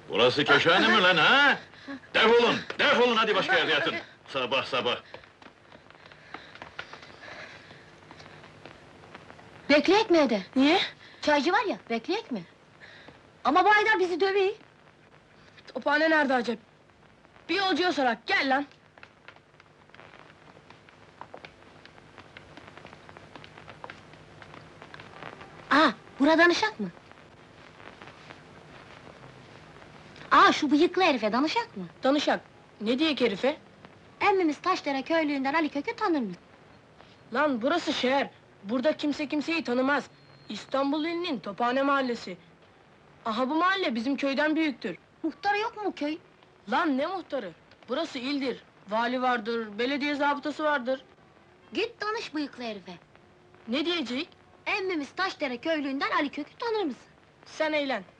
Burası köşehane mi lan ha? Defolun, defolun hadi başka yerde yatın. Sabah sabah. Bekleyek mi Ede? Niye? Çaycı var ya, bekleyek mi? Ama bu Haydar bizi dövüyor. Tophane nerede acaba? Bir yolcuya sorak, gel lan! Bura danışak mı? Şu bıyıklı herife danışak mı? Danışak, ne diyek herife? Emmimiz Taşdere köylüğünden Ali Kök'ü tanır mı? Lan burası şehir, burada kimse kimseyi tanımaz. İstanbul ilinin Tophane mahallesi. Aha bu mahalle bizim köyden büyüktür. Muhtarı yok mu bu köy? Lan ne muhtarı? Burası ildir. Vali vardır, belediye zabıtası vardır. Git danış bıyıklı herife. Ne diyecek? Emmimiz Taşdere köylüğünden Ali Kök'ü tanır mısın? Sen eğlen.